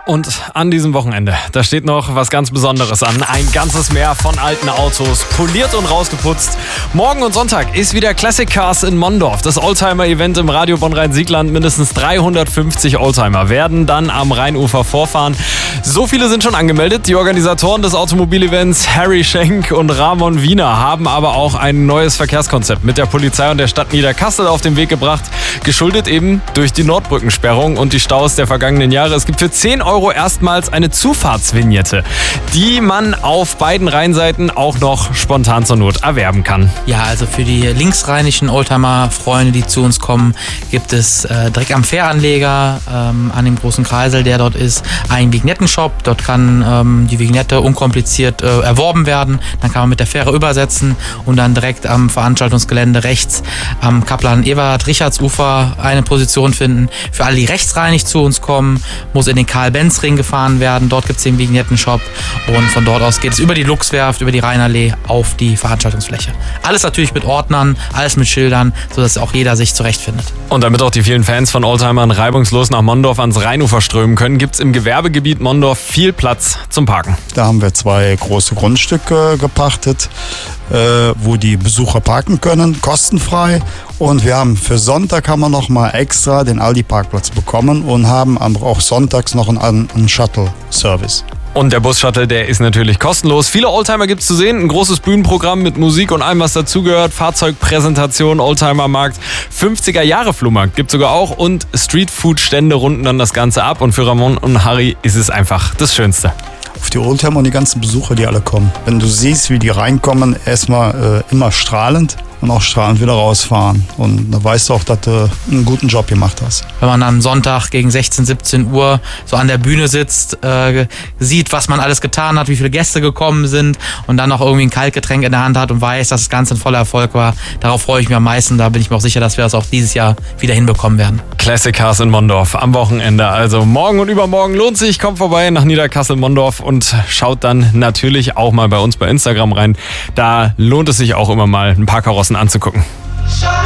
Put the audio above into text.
Und an diesem Wochenende, da steht noch was ganz Besonderes an. Ein ganzes Meer von alten Autos, poliert und rausgeputzt. Morgen und Sonntag ist wieder Classic Cars in Mondorf. Das Oldtimer-Event im Radio Bonn-Rhein-Siegland. Mindestens 350 Oldtimer werden dann am Rheinufer vorfahren. So viele sind schon angemeldet. Die Organisatoren des Automobilevents, Harry Schenk und Ramon Wiener, haben aber auch ein neues Verkehrskonzept mit der Polizei und der Stadt Niederkassel auf den Weg gebracht. Geschuldet eben durch die Nordbrückensperrung und die Staus der vergangenen Jahre. Es gibt für 10 € erstmals eine Zufahrtsvignette, die man auf beiden Rheinseiten auch noch spontan zur Not erwerben kann. Ja, also für die linksrheinischen Oldtimer-Freunde, die zu uns kommen, gibt es direkt am Fähranleger, an dem großen Kreisel, der dort ist, einen Vignettenshop. Dort kann die Vignette unkompliziert erworben werden. Dann kann man mit der Fähre übersetzen und dann direkt am Veranstaltungsgelände rechts am Kaplan-Eberhard-Richards-Ufer eine Position finden. Für alle, die rechtsrheinig zu uns kommen, muss in den Karl-Benz-Ring gefahren werden. Dort gibt es den Vignettenshop und von dort aus geht es über die Luchswerft, über die Rheinallee auf die Veranstaltungsfläche. Alles natürlich mit Ordnern, alles mit Schildern, sodass auch jeder sich zurechtfindet. Und damit auch die vielen Fans von Oldtimern reibungslos nach Mondorf ans Rheinufer strömen können, gibt es im Gewerbegebiet Mondorf viel Platz zum Parken. Da haben wir 2 große Grundstücke gepachtet, wo die Besucher parken können, kostenfrei. Und wir haben für Sonntag haben wir noch mal extra den Aldi-Parkplatz bekommen und haben auch sonntags noch einen Shuttle-Service. Und der Bus-Shuttle, der ist natürlich kostenlos. Viele Oldtimer gibt es zu sehen. Ein großes Bühnenprogramm mit Musik und allem, was dazugehört. Fahrzeugpräsentation, Oldtimer-Markt, 50er-Jahre-Flohmarkt gibt es sogar auch. Und Streetfood-Stände runden dann das Ganze ab. Und für Ramon und Harry ist es einfach das Schönste. Auf die Oldtimer und die ganzen Besucher, die alle kommen. Wenn du siehst, wie die reinkommen, erstmal immer strahlend und auch strahlend wieder rausfahren. Und da weißt du auch, dass du einen guten Job gemacht hast. Wenn man dann Sonntag gegen 16, 17 Uhr so an der Bühne sitzt, sieht, was man alles getan hat, wie viele Gäste gekommen sind und dann noch irgendwie ein Kaltgetränk in der Hand hat und weiß, dass das Ganze ein voller Erfolg war. Darauf freue ich mich am meisten. Da bin ich mir auch sicher, dass wir das auch dieses Jahr wieder hinbekommen werden. Classic Cars in Mondorf am Wochenende. Also morgen und übermorgen lohnt sich. Kommt vorbei nach Niederkassel-Mondorf und schaut dann natürlich auch mal bei uns bei Instagram rein. Da lohnt es sich auch immer mal ein paar Karossen anzugucken.